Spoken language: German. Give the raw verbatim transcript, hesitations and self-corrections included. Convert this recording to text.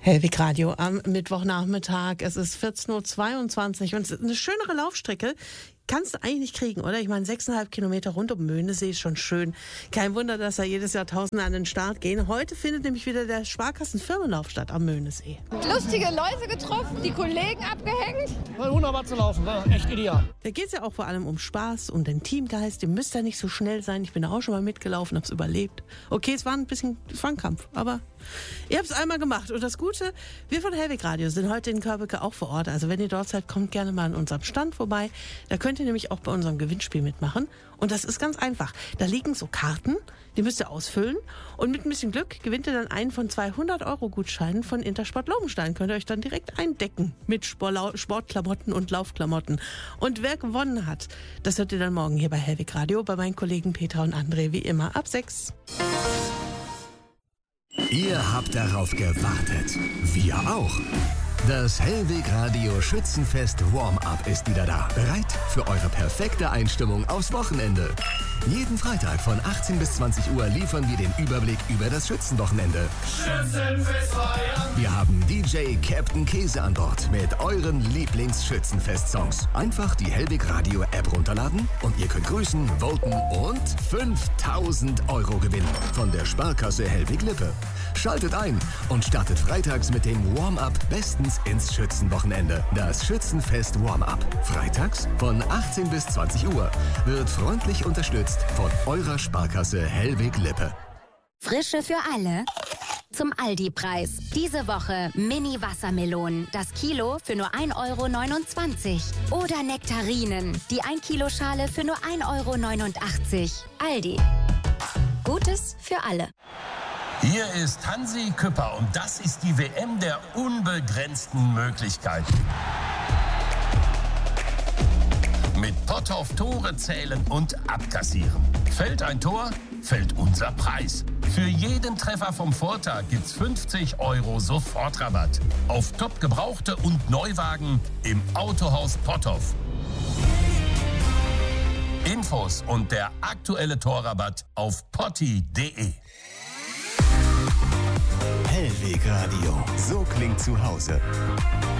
Hellwig Radio am Mittwochnachmittag. Es ist vierzehn Uhr zweiundzwanzig und eine schönere Laufstrecke kannst du eigentlich nicht kriegen, oder? Ich meine, sechseinhalb Kilometer rund um Möhnesee ist schon schön. Kein Wunder, dass da jedes Jahr Tausende an den Start gehen. Heute findet nämlich wieder der Sparkassen-Firmenlauf statt am Möhnesee. Lustige Leute getroffen, die Kollegen abgehängt. Wunderbar zu laufen, war echt ideal. Da geht es ja auch vor allem um Spaß, um den Teamgeist. Ihr müsst ja nicht so schnell sein. Ich bin da auch schon mal mitgelaufen, hab's überlebt. Okay, es war ein bisschen, es war ein Kampf, aber ihr habt es einmal gemacht. Und das Gute, wir von Hellwig Radio sind heute in Körbeke auch vor Ort. Also wenn ihr dort seid, kommt gerne mal an unserem Stand vorbei. Da könnt ihr nämlich auch bei unserem Gewinnspiel mitmachen. Und das ist ganz einfach. Da liegen so Karten, die müsst ihr ausfüllen. Und mit ein bisschen Glück gewinnt ihr dann einen von zweihundert Euro Gutscheinen von Intersport Lobenstein. Könnt ihr euch dann direkt eindecken mit Sportklamotten und Laufklamotten. Und wer gewonnen hat, das hört ihr dann morgen hier bei Hellwig Radio bei meinen Kollegen Petra und André wie immer ab sechs. Ihr habt darauf gewartet. Wir auch. Das Hellwig Radio Schützenfest Warm-Up ist wieder da. Bereit für eure perfekte Einstimmung aufs Wochenende. Jeden Freitag von achtzehn bis zwanzig Uhr liefern wir den Überblick über das Schützenwochenende. Schützenfest feiern. Wir haben D J Captain Käse an Bord mit euren Lieblings-Schützenfest-Songs. Einfach die Hellwig Radio App runterladen und ihr könnt grüßen, voten und fünftausend Euro gewinnen von der Sparkasse Hellwig Lippe. Schaltet ein und startet freitags mit dem Warm-Up bestens ins Schützenwochenende. Das Schützenfest Warm-Up. Freitags von achtzehn bis zwanzig Uhr wird freundlich unterstützt von eurer Sparkasse Hellwig Lippe. Frische für alle. Zum Aldi-Preis. Diese Woche Mini-Wassermelonen. Das Kilo für nur ein Euro neunundzwanzig. Oder Nektarinen. Die ein Kilo Schale für nur ein Euro neunundachtzig. Aldi. Gutes für alle. Hier ist Hansi Küpper und das ist die W M der unbegrenzten Möglichkeiten. Mit Potthoff Tore zählen und abkassieren. Fällt ein Tor, fällt unser Preis. Für jeden Treffer vom Vortag gibt's fünfzig Euro Sofortrabatt. Auf top gebrauchte und Neuwagen im Autohaus Potthoff. Infos und der aktuelle Torrabatt auf potti punkt de. Hellwig Radio. So klingt zu Hause.